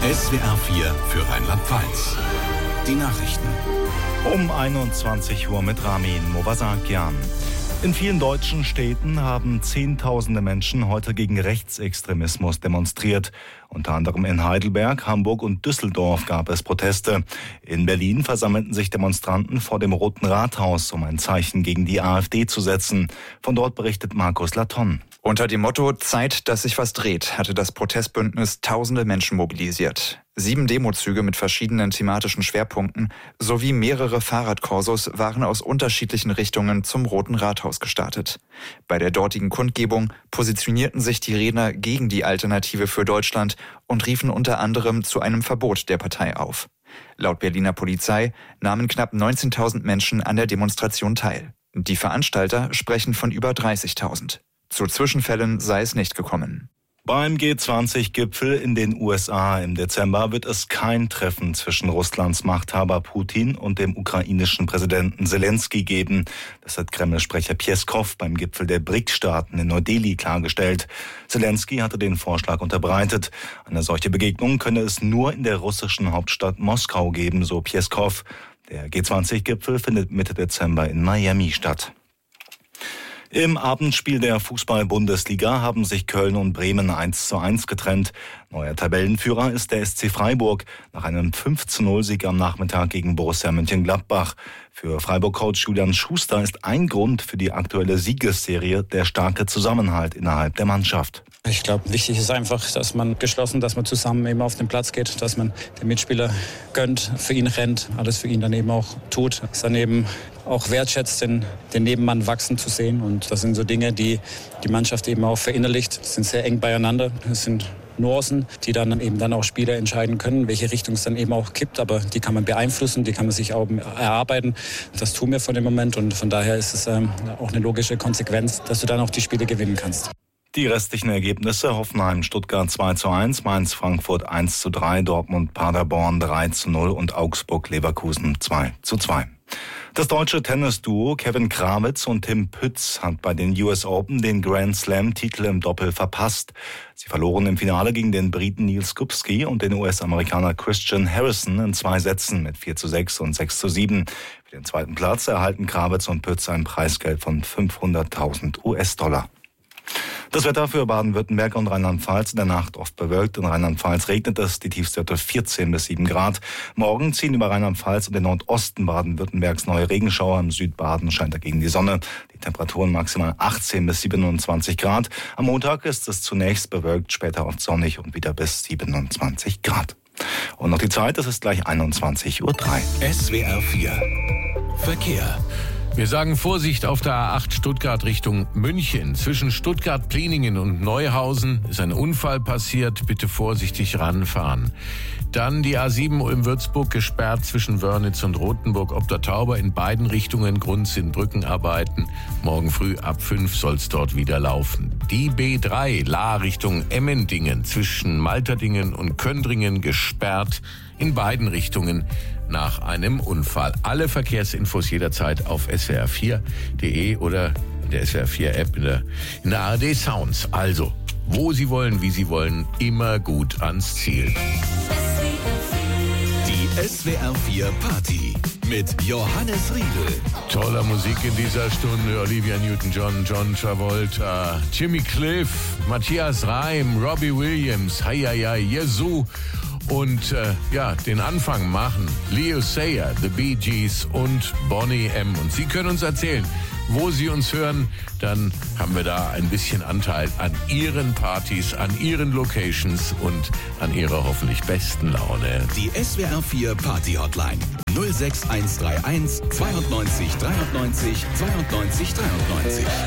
SWR 4 für Rheinland-Pfalz. Die Nachrichten. Um 21 Uhr mit Ramin Movasakian. In vielen deutschen Städten haben Zehntausende Menschen heute gegen Rechtsextremismus demonstriert. Unter anderem in Heidelberg, Hamburg und Düsseldorf gab es Proteste. In Berlin versammelten sich Demonstranten vor dem Roten Rathaus, um ein Zeichen gegen die AfD zu setzen. Von dort berichtet Markus Laton. Unter dem Motto »Zeit, dass sich was dreht« hatte das Protestbündnis tausende Menschen mobilisiert. 7 Demozüge mit verschiedenen thematischen Schwerpunkten sowie mehrere Fahrradkorsos waren aus unterschiedlichen Richtungen zum Roten Rathaus gestartet. Bei der dortigen Kundgebung positionierten sich die Redner gegen die Alternative für Deutschland und riefen unter anderem zu einem Verbot der Partei auf. Laut Berliner Polizei nahmen knapp 19.000 Menschen an der Demonstration teil. Die Veranstalter sprechen von über 30.000. Zu Zwischenfällen sei es nicht gekommen. Beim G20-Gipfel in den USA im Dezember wird es kein Treffen zwischen Russlands Machthaber Putin und dem ukrainischen Präsidenten Selensky geben. Das hat Kreml-Sprecher Pjeskow beim Gipfel der BRICS-Staaten in Neu-Delhi klargestellt. Selensky hatte den Vorschlag unterbreitet. Eine solche Begegnung könne es nur in der russischen Hauptstadt Moskau geben, so Pjeskow. Der G20-Gipfel findet Mitte Dezember in Miami statt. Im Abendspiel der Fußball-Bundesliga haben sich Köln und Bremen 1:1 getrennt. Neuer Tabellenführer ist der SC Freiburg nach einem 5:0-Sieg am Nachmittag gegen Borussia Mönchengladbach. Für Freiburg-Coach Julian Schuster ist ein Grund für die aktuelle Siegesserie der starke Zusammenhalt innerhalb der Mannschaft. Ich glaube, wichtig ist einfach, dass man geschlossen, dass man zusammen eben auf den Platz geht, dass man den Mitspieler gönnt, für ihn rennt, alles für ihn dann eben auch tut, es dann eben auch wertschätzt, den Nebenmann wachsen zu sehen. Und das sind so Dinge, die die Mannschaft eben auch verinnerlicht. Das sind sehr eng beieinander. Das sind Nuancen, die dann eben dann auch Spieler entscheiden können, welche Richtung es dann eben auch kippt. Aber die kann man beeinflussen, die kann man sich auch erarbeiten. Das tun wir von dem Moment. Und von daher ist es auch eine logische Konsequenz, dass du dann auch die Spiele gewinnen kannst. Die restlichen Ergebnisse: Hoffenheim-Stuttgart 2:1, Mainz-Frankfurt 1:3, Dortmund-Paderborn 3:0 und Augsburg-Leverkusen 2:2. Das deutsche Tennisduo Kevin Krawitz und Tim Pütz hat bei den US Open den Grand Slam-Titel im Doppel verpasst. Sie verloren im Finale gegen den Briten Neil Skupski und den US-Amerikaner Christian Harrison in 2 Sätzen mit 4:6 und 6:7. Für den zweiten Platz erhalten Krawitz und Pütz ein Preisgeld von $500.000. Das Wetter für Baden-Württemberg und Rheinland-Pfalz: in der Nacht oft bewölkt. In Rheinland-Pfalz regnet es, die Tiefstwerte 14 bis 7 Grad. Morgen ziehen über Rheinland-Pfalz und den Nordosten Baden-Württembergs neue Regenschauer. Im Südbaden scheint dagegen die Sonne. Die Temperaturen maximal 18 bis 27 Grad. Am Montag ist es zunächst bewölkt, später oft sonnig und wieder bis 27 Grad. Und noch die Zeit, es ist gleich 21:03 Uhr. SWR 4 Verkehr. Wir sagen Vorsicht auf der A8 Stuttgart Richtung München. Zwischen Stuttgart-Pliningen und Neuhausen ist ein Unfall passiert. Bitte vorsichtig ranfahren. Dann die A7 in Würzburg gesperrt zwischen Wörnitz und Rothenburg ob der Tauber in beiden Richtungen. Grund sind Brückenarbeiten. Morgen früh ab 5 soll es dort wieder laufen. Die B3 Lahr Richtung Emmendingen zwischen Malterdingen und Köndringen gesperrt in beiden Richtungen nach einem Unfall. Alle Verkehrsinfos jederzeit auf swr4.de oder in der SWR4-App in der ARD Sounds. Also, wo Sie wollen, wie Sie wollen, immer gut ans Ziel. Die SWR 4 Party mit Johannes Riedel. Toller Musik in dieser Stunde. Olivia Newton-John, John Travolta, Jimmy Cliff, Matthias Reim, Robbie Williams, Hayaya Jesu. Und den Anfang machen Leo Sayer, The Bee Gees und Bonnie M. Und Sie können uns erzählen, wo Sie uns hören. Dann haben wir da ein bisschen Anteil an Ihren Partys, an Ihren Locations und an Ihrer hoffentlich besten Laune. Die SWR 4 Party Hotline 06131 92 93 92 92.